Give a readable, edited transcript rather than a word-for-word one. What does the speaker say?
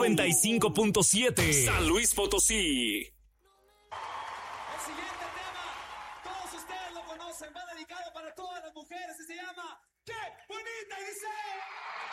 95.7 San Luis Potosí. El siguiente tema, todos ustedes lo conocen, va dedicado para todas las mujeres y se llama ¡Qué bonita! Y dice...